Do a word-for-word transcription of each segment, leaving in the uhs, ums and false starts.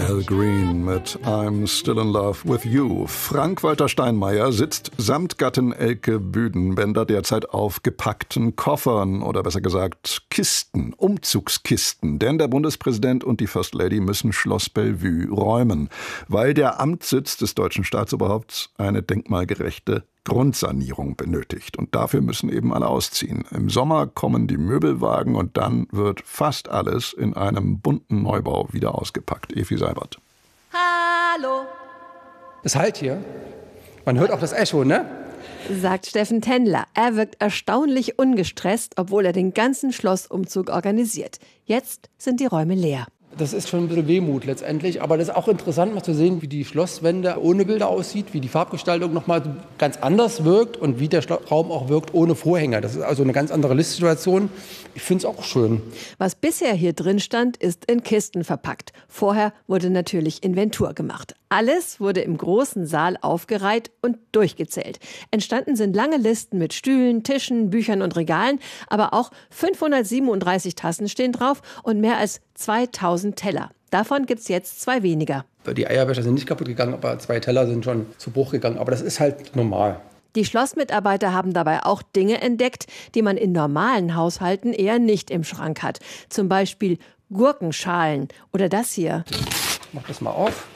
Al Green mit I'm Still in Love with You. Frank-Walter Steinmeier sitzt samt Gattin Elke Büdenbender derzeit auf gepackten Koffern oder besser gesagt Kisten, Umzugskisten. Denn der Bundespräsident und die First Lady müssen Schloss Bellevue räumen, weil der Amtssitz des deutschen Staatsoberhaupts eine denkmalgerechte Grundsanierung benötigt. Und dafür müssen eben alle ausziehen. Im Sommer kommen die Möbelwagen und dann wird fast alles in einem bunten Neubau wieder ausgepackt. Evi Seibert. Hallo. Es halt hier. Man hört auch das Echo, ne? Sagt Steffen Tendler. Er wirkt erstaunlich ungestresst, obwohl er den ganzen Schlossumzug organisiert. Jetzt sind die Räume leer. Das ist schon ein bisschen Wehmut letztendlich, aber das ist auch interessant, mal zu sehen, wie die Schlosswände ohne Bilder aussieht, wie die Farbgestaltung nochmal ganz anders wirkt und wie der Raum auch wirkt ohne Vorhänge. Das ist also eine ganz andere Listsituation. Ich finde es auch schön. Was bisher hier drin stand, ist in Kisten verpackt. Vorher wurde natürlich Inventur gemacht. Alles wurde im großen Saal aufgereiht und durchgezählt. Entstanden sind lange Listen mit Stühlen, Tischen, Büchern und Regalen, aber auch fünfhundertsiebenunddreißig Tassen stehen drauf und mehr als zweitausend Teller. Davon gibt es jetzt zwei weniger. Die Eierbecher sind nicht kaputt gegangen, aber zwei Teller sind schon zu Bruch gegangen. Aber das ist halt normal. Die Schlossmitarbeiter haben dabei auch Dinge entdeckt, die man in normalen Haushalten eher nicht im Schrank hat. Zum Beispiel Gurkenschalen oder das hier. Ich mach das mal auf.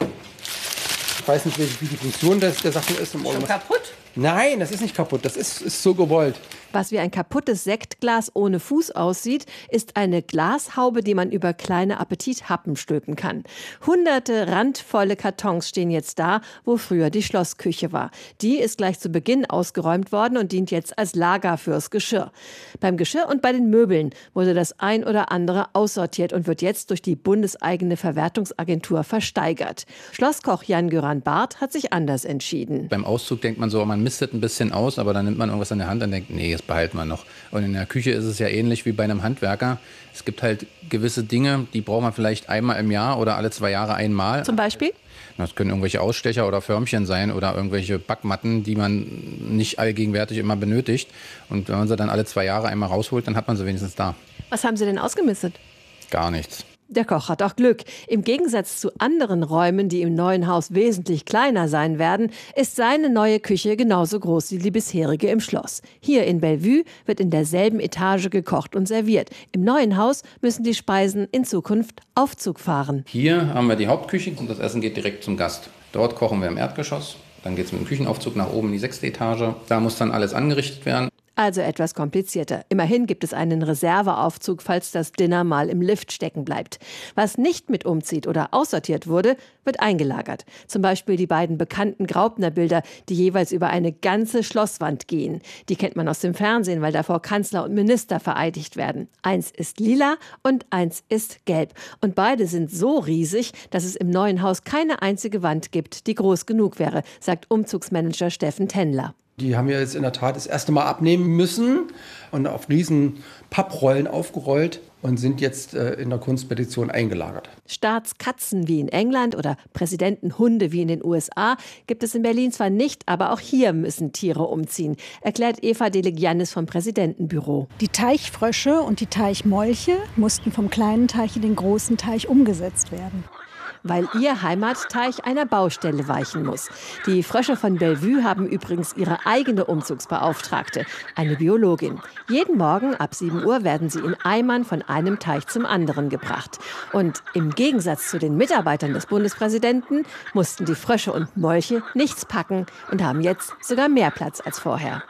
Ich weiß nicht, wie die Funktion des, der Sachen ist. Ist schon kaputt? Nein, das ist nicht kaputt. Das ist, ist so gewollt. Was wie ein kaputtes Sektglas ohne Fuß aussieht, ist eine Glashaube, die man über kleine Appetithappen stülpen kann. Hunderte randvolle Kartons stehen jetzt da, wo früher die Schlossküche war. Die ist gleich zu Beginn ausgeräumt worden und dient jetzt als Lager fürs Geschirr. Beim Geschirr und bei den Möbeln wurde das ein oder andere aussortiert und wird jetzt durch die bundeseigene Verwertungsagentur versteigert. Schlosskoch Jan-Göran Barth hat sich anders entschieden. Beim Auszug denkt man so, man mistet ein bisschen aus, aber dann nimmt man irgendwas in der Hand und denkt, nee, das behalten wir noch. Und in der Küche ist es ja ähnlich wie bei einem Handwerker. Es gibt halt gewisse Dinge, die braucht man vielleicht einmal im Jahr oder alle zwei Jahre einmal. Zum Beispiel? Das können irgendwelche Ausstecher oder Förmchen sein oder irgendwelche Backmatten, die man nicht allgegenwärtig immer benötigt. Und wenn man sie dann alle zwei Jahre einmal rausholt, dann hat man sie wenigstens da. Was haben Sie denn ausgemistet? Gar nichts. Der Koch hat auch Glück. Im Gegensatz zu anderen Räumen, die im neuen Haus wesentlich kleiner sein werden, ist seine neue Küche genauso groß wie die bisherige im Schloss. Hier in Bellevue wird in derselben Etage gekocht und serviert. Im neuen Haus müssen die Speisen in Zukunft Aufzug fahren. Hier haben wir die Hauptküche und das Essen geht direkt zum Gast. Dort kochen wir im Erdgeschoss. Dann geht es mit dem Küchenaufzug nach oben in die sechste Etage. Da muss dann alles angerichtet werden. Also etwas komplizierter. Immerhin gibt es einen Reserveaufzug, falls das Dinner mal im Lift stecken bleibt. Was nicht mit umzieht oder aussortiert wurde, wird eingelagert. Zum Beispiel die beiden bekannten Graupner-Bilder, die jeweils über eine ganze Schlosswand gehen. Die kennt man aus dem Fernsehen, weil davor Kanzler und Minister vereidigt werden. Eins ist lila und eins ist gelb. Und beide sind so riesig, dass es im neuen Haus keine einzige Wand gibt, die groß genug wäre, sagt Umzugsmanager Steffen Tendler. Die haben wir jetzt in der Tat das erste Mal abnehmen müssen und auf riesen Papprollen aufgerollt und sind jetzt äh, in der Kunstpetition eingelagert. Staatskatzen wie in England oder Präsidentenhunde wie in den U S A gibt es in Berlin zwar nicht, aber auch hier müssen Tiere umziehen, erklärt Eva Delegiannis vom Präsidentenbüro. Die Teichfrösche und die Teichmolche mussten vom kleinen Teich in den großen Teich umgesetzt werden. Weil ihr Heimatteich einer Baustelle weichen muss. Die Frösche von Bellevue haben übrigens ihre eigene Umzugsbeauftragte, eine Biologin. Jeden Morgen ab sieben Uhr werden sie in Eimern von einem Teich zum anderen gebracht. Und im Gegensatz zu den Mitarbeitern des Bundespräsidenten mussten die Frösche und Molche nichts packen und haben jetzt sogar mehr Platz als vorher.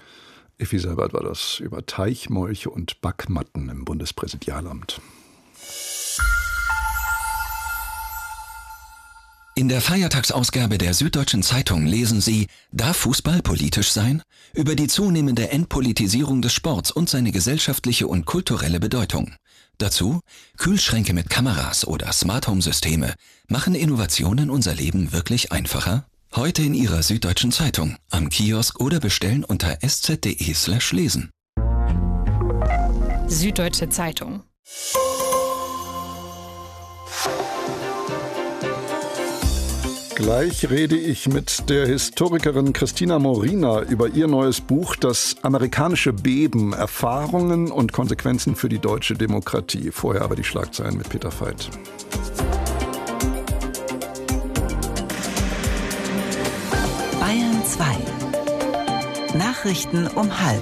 Effi Seibert war das über Teichmolche und Backmatten im Bundespräsidialamt. In der Feiertagsausgabe der Süddeutschen Zeitung lesen Sie: Darf Fußball politisch sein? Über die zunehmende Entpolitisierung des Sports und seine gesellschaftliche und kulturelle Bedeutung. Dazu: Kühlschränke mit Kameras oder Smart-Home-Systeme. Machen Innovationen unser Leben wirklich einfacher? Heute in Ihrer Süddeutschen Zeitung, am Kiosk oder bestellen unter sz.de slash lesen. Süddeutsche Zeitung. Gleich rede ich mit der Historikerin Christina Morina über ihr neues Buch »Das amerikanische Beben. Erfahrungen und Konsequenzen für die deutsche Demokratie«. Vorher aber die Schlagzeilen mit Peter Veit. Bayern zwei. Nachrichten um halb.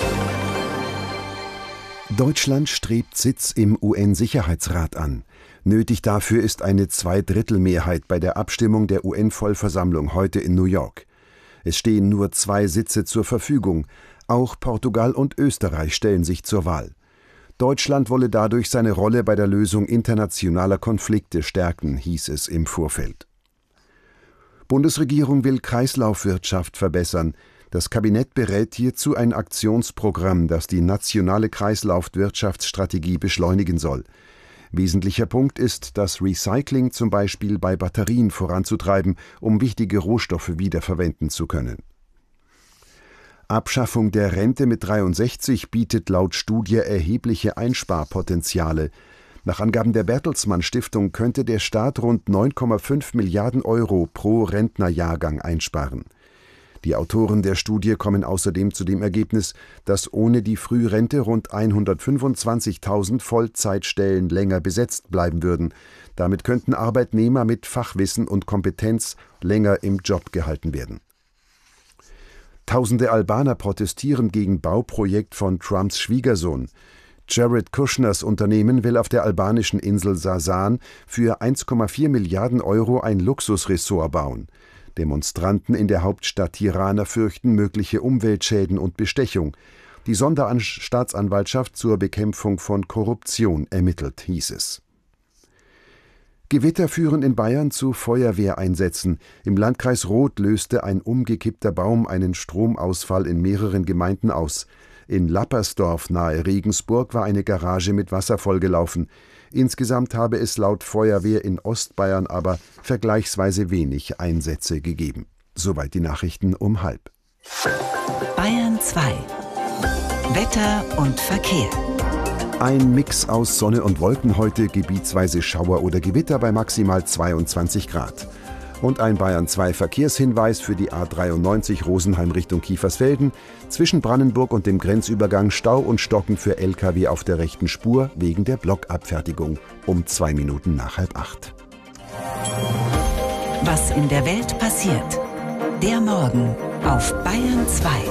Deutschland strebt Sitz im U N-Sicherheitsrat an. Nötig dafür ist eine Zweidrittelmehrheit bei der Abstimmung der U N-Vollversammlung heute in New York. Es stehen nur zwei Sitze zur Verfügung. Auch Portugal und Österreich stellen sich zur Wahl. Deutschland wolle dadurch seine Rolle bei der Lösung internationaler Konflikte stärken, hieß es im Vorfeld. Bundesregierung will Kreislaufwirtschaft verbessern. Das Kabinett berät hierzu ein Aktionsprogramm, das die nationale Kreislaufwirtschaftsstrategie beschleunigen soll. Wesentlicher Punkt ist, das Recycling zum Beispiel bei Batterien voranzutreiben, um wichtige Rohstoffe wiederverwenden zu können. Abschaffung der Rente mit dreiundsechzig bietet laut Studie erhebliche Einsparpotenziale. Nach Angaben der Bertelsmann Stiftung könnte der Staat rund neun Komma fünf Milliarden Euro pro Rentnerjahrgang einsparen. Die Autoren der Studie kommen außerdem zu dem Ergebnis, dass ohne die Frührente rund hundertfünfundzwanzigtausend Vollzeitstellen länger besetzt bleiben würden. Damit könnten Arbeitnehmer mit Fachwissen und Kompetenz länger im Job gehalten werden. Tausende Albaner protestieren gegen Bauprojekt von Trumps Schwiegersohn. Jared Kushners Unternehmen will auf der albanischen Insel Sasan für eins Komma vier Milliarden Euro ein Luxusressort bauen. Demonstranten in der Hauptstadt Tirana fürchten mögliche Umweltschäden und Bestechung. Die Sonderstaatsanwaltschaft zur Bekämpfung von Korruption ermittelt, hieß es. Gewitter führen in Bayern zu Feuerwehreinsätzen. Im Landkreis Roth löste ein umgekippter Baum einen Stromausfall in mehreren Gemeinden aus. In Lappersdorf nahe Regensburg war eine Garage mit Wasser vollgelaufen. Insgesamt habe es laut Feuerwehr in Ostbayern aber vergleichsweise wenig Einsätze gegeben. Soweit die Nachrichten um halb. Bayern zwei. Wetter und Verkehr. Ein Mix aus Sonne und Wolken heute, gebietsweise Schauer oder Gewitter bei maximal zweiundzwanzig Grad. Und ein Bayern zwei Verkehrshinweis für die A dreiundneunzig Rosenheim Richtung Kiefersfelden. Zwischen Brandenburg und dem Grenzübergang Stau und Stocken für L K W auf der rechten Spur wegen der Blockabfertigung um zwei Minuten nach halb acht. Was in der Welt passiert. Der Morgen auf Bayern zwei.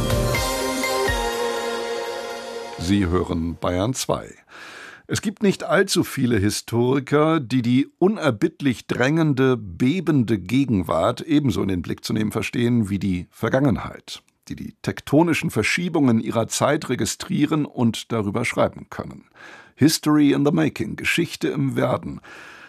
Sie hören Bayern zwei. Es gibt nicht allzu viele Historiker, die die unerbittlich drängende, bebende Gegenwart ebenso in den Blick zu nehmen verstehen wie die Vergangenheit, die die tektonischen Verschiebungen ihrer Zeit registrieren und darüber schreiben können. History in the Making, Geschichte im Werden.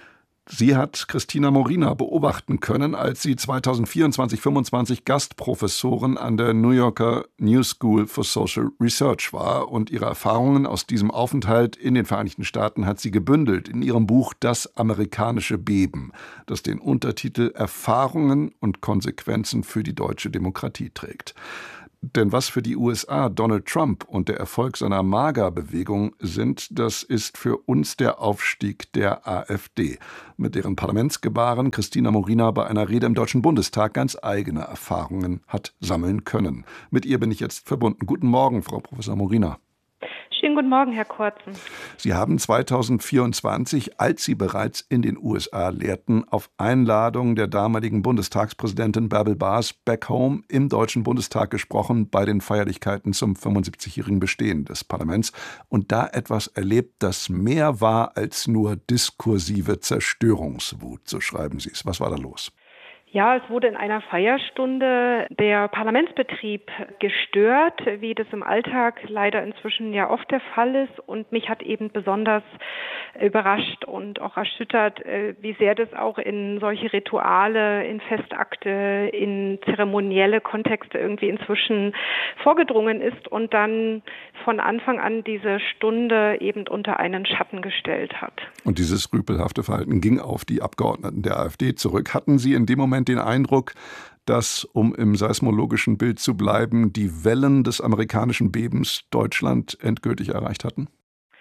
Sie hat Christina Morina beobachten können, als sie zweitausendvierundzwanzig fünfundzwanzig Gastprofessorin an der New Yorker New School for Social Research war. Und ihre Erfahrungen aus diesem Aufenthalt in den Vereinigten Staaten hat sie gebündelt in ihrem Buch Das amerikanische Beben, das den Untertitel Erfahrungen und Konsequenzen für die deutsche Demokratie trägt. Denn was für die U S A Donald Trump und der Erfolg seiner MAGA-Bewegung sind, das ist für uns der Aufstieg der AfD, mit deren Parlamentsgebaren Christina Morina bei einer Rede im Deutschen Bundestag ganz eigene Erfahrungen hat sammeln können. Mit ihr bin ich jetzt verbunden. Guten Morgen, Frau Professor Morina. Schönen guten Morgen, Herr Kurzen. Sie haben zweitausendvierundzwanzig, als Sie bereits in den U S A lehrten, auf Einladung der damaligen Bundestagspräsidentin Bärbel Baas back home im Deutschen Bundestag gesprochen bei den Feierlichkeiten zum fünfundsiebzigjährigen Bestehen des Parlaments und da etwas erlebt, das mehr war als nur diskursive Zerstörungswut, so schreiben Sie es. Was war da los? Ja, es wurde in einer Feierstunde der Parlamentsbetrieb gestört, wie das im Alltag leider inzwischen ja oft der Fall ist. Und mich hat eben besonders überrascht und auch erschüttert, wie sehr das auch in solche Rituale, in Festakte, in zeremonielle Kontexte irgendwie inzwischen vorgedrungen ist und dann von Anfang an diese Stunde eben unter einen Schatten gestellt hat. Und dieses skrupelhafte Verhalten ging auf die Abgeordneten der AfD zurück. Hatten Sie in dem Moment den Eindruck, dass, um im seismologischen Bild zu bleiben, die Wellen des amerikanischen Bebens Deutschland endgültig erreicht hatten?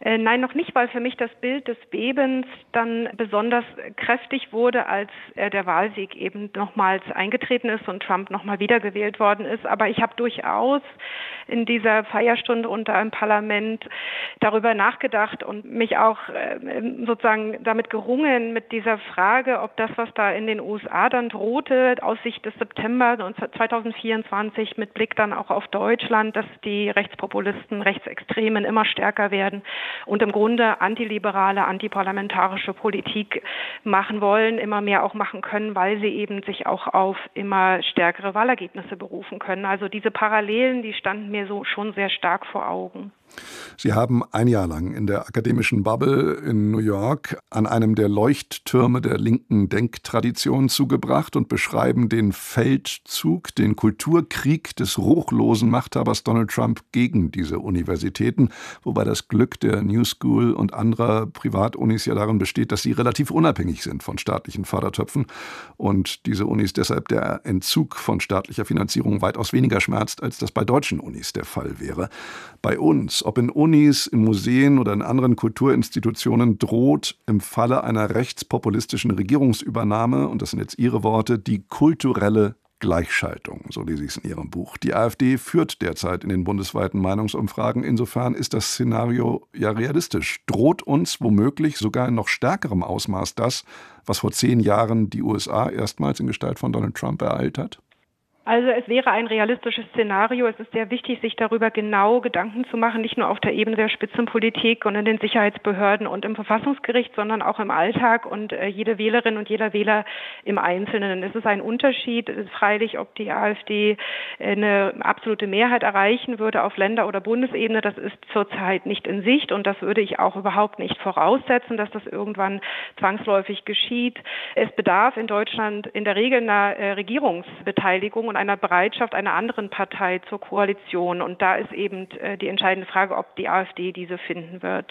Äh, nein, noch nicht, weil für mich das Bild des Bebens dann besonders kräftig wurde, als äh, der Wahlsieg eben nochmals eingetreten ist und Trump nochmal wiedergewählt worden ist. Aber ich habe durchaus in dieser Feierstunde unter einem Parlament darüber nachgedacht und mich auch äh, sozusagen damit gerungen mit dieser Frage, ob das, was da in den U S A dann drohte, aus Sicht des September zweitausendvierundzwanzig mit Blick dann auch auf Deutschland, dass die Rechtspopulisten, Rechtsextremen immer stärker werden und im Grunde antiliberale, antiparlamentarische Politik machen wollen, immer mehr auch machen können, weil sie eben sich auch auf immer stärkere Wahlergebnisse berufen können. Also diese Parallelen, die standen mir so schon sehr stark vor Augen. Sie haben ein Jahr lang in der akademischen Bubble in New York an einem der Leuchttürme der linken Denktradition zugebracht und beschreiben den Feldzug, den Kulturkrieg des ruchlosen Machthabers Donald Trump gegen diese Universitäten, wobei das Glück der New School und anderer Privatunis ja darin besteht, dass sie relativ unabhängig sind von staatlichen Fördertöpfen und diese Unis deshalb der Entzug von staatlicher Finanzierung weitaus weniger schmerzt, als das bei deutschen Unis der Fall wäre. Bei uns, ob in Unis, in Museen oder in anderen Kulturinstitutionen, droht im Falle einer rechtspopulistischen Regierungsübernahme, und das sind jetzt Ihre Worte, die kulturelle Gleichschaltung, so lese ich es in Ihrem Buch. Die AfD führt derzeit in den bundesweiten Meinungsumfragen. Insofern ist das Szenario ja realistisch. Droht uns womöglich sogar in noch stärkerem Ausmaß das, was vor zehn Jahren die U S A erstmals in Gestalt von Donald Trump ereilt hat? Also es wäre ein realistisches Szenario. Es ist sehr wichtig, sich darüber genau Gedanken zu machen, nicht nur auf der Ebene der Spitzenpolitik und in den Sicherheitsbehörden und im Verfassungsgericht, sondern auch im Alltag und äh, jede Wählerin und jeder Wähler im Einzelnen. Es ist ein Unterschied, es ist freilich, ob die AfD eine absolute Mehrheit erreichen würde auf Länder- oder Bundesebene. Das ist zurzeit nicht in Sicht und das würde ich auch überhaupt nicht voraussetzen, dass das irgendwann zwangsläufig geschieht. Es bedarf in Deutschland in der Regel einer äh, Regierungsbeteiligung und einer Bereitschaft einer anderen Partei zur Koalition. Und da ist eben äh, die entscheidende Frage, ob die AfD diese finden wird.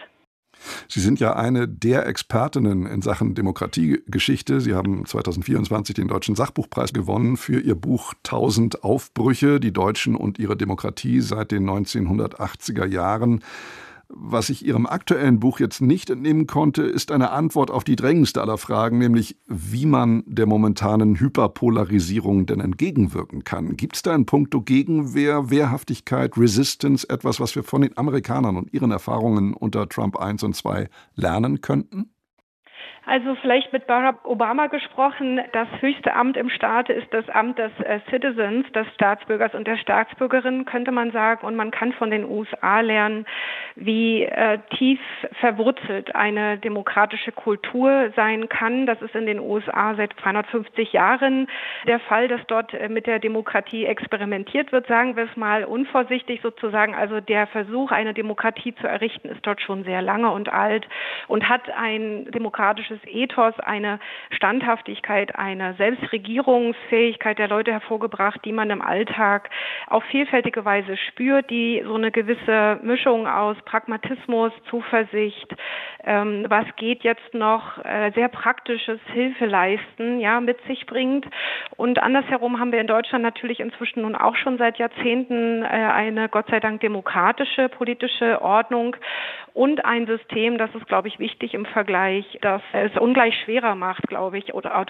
Sie sind ja eine der Expertinnen in Sachen Demokratiegeschichte. Sie haben zweitausendvierundzwanzig den Deutschen Sachbuchpreis gewonnen für Ihr Buch Tausend Aufbrüche, die Deutschen und ihre Demokratie seit den neunzehnhundertachtziger Jahren. Was ich Ihrem aktuellen Buch jetzt nicht entnehmen konnte, ist eine Antwort auf die drängendste aller Fragen, nämlich wie man der momentanen Hyperpolarisierung denn entgegenwirken kann. Gibt es da in puncto Gegenwehr, Wehrhaftigkeit, Resistance etwas, was wir von den Amerikanern und ihren Erfahrungen unter Trump eins und zwei lernen könnten? Also vielleicht mit Barack Obama gesprochen, das höchste Amt im Staate ist das Amt des äh, Citizens, des Staatsbürgers und der Staatsbürgerin, könnte man sagen. Und man kann von den U S A lernen, wie äh, tief verwurzelt eine demokratische Kultur sein kann. Das ist in den U S A seit zweihundertfünfzig Jahren der Fall, dass dort äh, mit der Demokratie experimentiert wird, sagen wir es mal unvorsichtig sozusagen. Also der Versuch, eine Demokratie zu errichten, ist dort schon sehr lange und alt und hat ein demokratisches Ethos, eine Standhaftigkeit, eine Selbstregierungsfähigkeit der Leute hervorgebracht, die man im Alltag auf vielfältige Weise spürt, die so eine gewisse Mischung aus Pragmatismus, Zuversicht, ähm, was geht jetzt noch, äh, sehr praktisches Hilfeleisten, ja, mit sich bringt. Und andersherum haben wir in Deutschland natürlich inzwischen nun auch schon seit Jahrzehnten äh, eine Gott sei Dank demokratische politische Ordnung und ein System, das ist, glaube ich, wichtig im Vergleich, dass es ungleich schwerer macht, glaube ich, oder